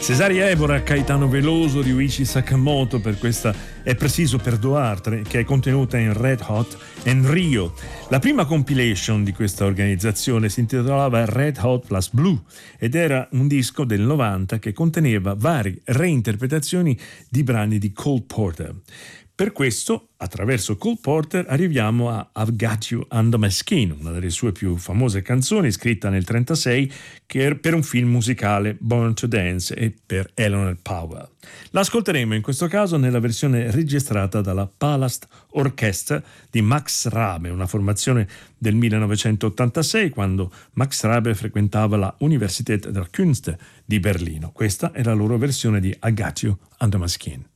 Cesaria Évora, Caetano Veloso, Ryuichi Sakamoto per questa È preciso perdoarti, che è contenuta in Red Hot and Rio. La prima compilation di questa organizzazione si intitolava Red Hot plus Blue ed era un disco del 90 che conteneva varie reinterpretazioni di brani di Cole Porter. Per questo, attraverso Cole Porter, arriviamo a I've Got You Under My Skin, una delle sue più famose canzoni, scritta nel 1936 per un film musicale, Born to Dance, e per Eleanor Powell. L'ascolteremo in questo caso nella versione registrata dalla Palast Orchestra di Max Rabe, una formazione del 1986, quando Max Rabe frequentava la Universität der Künste di Berlino. Questa è la loro versione di I Got You Under My Skin.